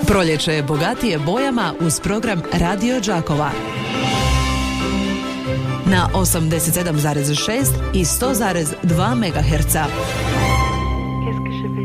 Proljeće je bogatije bojama uz program Radio Đakova. Na 87,6 i 100,2 MHz.